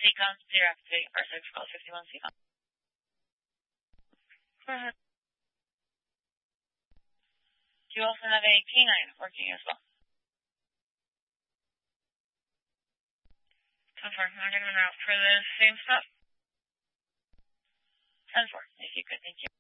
Seacom, zero activating our service call 51 Seacom. Go ahead. Do you also have a K9 working as well? Confirm. I'm going to run out for the same stop. 10-4. If you could, thank you.